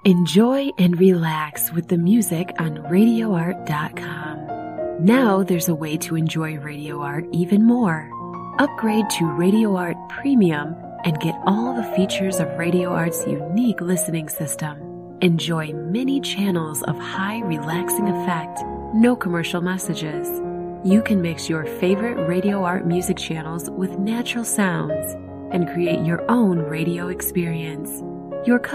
Enjoy and relax with the music on RadioArt.com. Now there's a way to enjoy Radio Art even more. Upgrade to Radio Art Premium and get all the features of Radio Art's unique listening system. Enjoy many channels of high relaxing effect, no commercial messages. You can mix your favorite Radio Art music channels with natural sounds and create your own radio experience. Your